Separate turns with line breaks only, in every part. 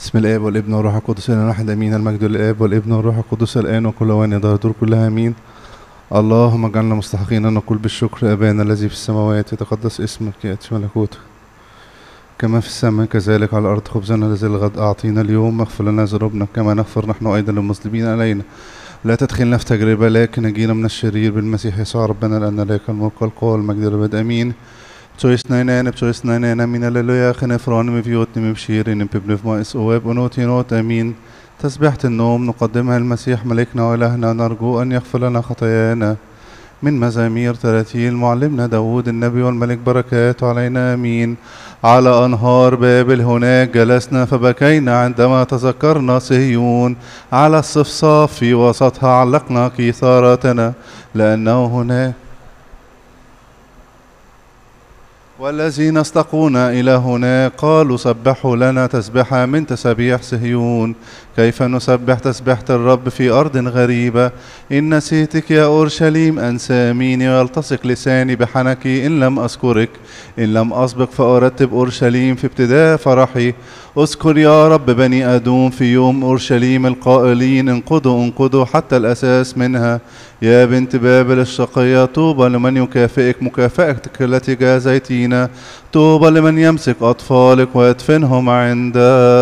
بسم الآب والابن والروح القدس الإله الواحد آمين. المجد للآب والابن والروح القدس الآن وكل أوان يدار دور كلها آمين. اللهم اجعلنا مستحقين أن نقول بالشكر: أبانا الذي في السماوات يتقدس اسمك، يأتي ملكوتك كما في السماء كذلك على الأرض. خبزنا الذي الغد أعطينا اليوم، اغفر لنا ذنوبنا كما نغفر نحن أيضا للمذنبين علينا، لا تدخلنا في تجربة لكن نجينا من الشرير بالمسيح يسوع ربنا، لأن لك الملك والقوة والمجد للأبد آمين. Tjojsnajnene, min halleluja, خنفران مفيوتني مبشيرين ببنف ما اسقواب أنوتي نوت آمين. تسبحة النوم نقدمها المسيح ملكنا وإلهنا، نرجو أن يغفر لنا خطايانا. من مزامير 30 معلمنا داود النبي والملك بركاته علينا آمين. على أنهار بابل هناك جلسنا فبكينا عندما تذكرنا صهيون، على الصفصاف في وسطها علقنا كثارتنا لأنه هناك والذين استقونا إلى هناك قالوا سبحوا لنا تسبحة من تسبيح صهيون. كيف نسبح تسبحة الرب في أرض غريبة؟ إن نسيتك يا أورشليم أنسى يميني ويلتصق لساني بحنكي إن لم أذكرك. إن لم أسبق فأرتب أورشليم في ابتداء فرحي. اذكر يا رب بني أدوم في يوم أورشليم القائلين انقضوا انقضوا حتى الأساس منها. يا بنت بابل الشقية، طوبى لمن يكافئك مكافأتك التي جازيتينا. طوبى لمن يمسك أطفالك ويدفنهم عند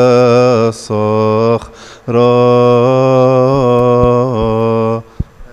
الصخرة.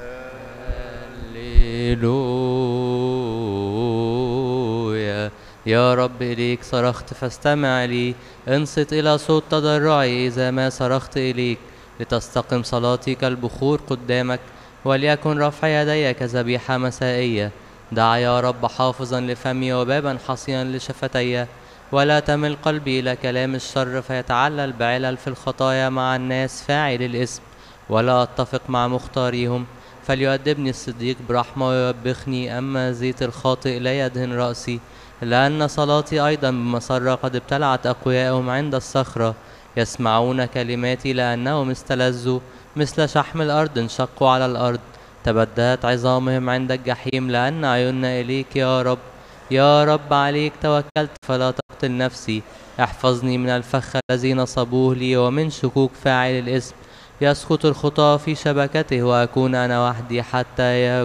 هللويا. يا رب إليك صرخت فاستمع لي، انصت إلى صوت تضرعي إذا ما صرخت إليك، لتستقم صلاتي كالبخور قدامك، وليكن رفع يدي كذبيحة مسائية. دع يا رب حافظا لفمي وبابا حصيا لشفتي، ولا تمل قلبي إلى كلام الشر فيتعلل بعلل في الخطايا مع الناس فاعل الإثم، ولا أتفق مع مختاريهم. فليؤدبني الصديق برحمة ويوبخني، أما زيت الخاطئ لا يدهن رأسي. لأن صلاتي أيضا بمسرة قد ابتلعت أقوياءهم عند الصخرة. يسمعون كلماتي لأنهم استلذوا، مثل شحم الأرض انشقوا على الأرض. تبدات عظامهم عند الجحيم، لأن عيوننا إليك يا رب. يا رب عليك توكلت فلا تقتل نفسي. احفظني من الفخ الذي نصبوه لي ومن شكوك فاعل الإثم. يسقط الخطاة في شبكته وأكون أنا وحدي حتى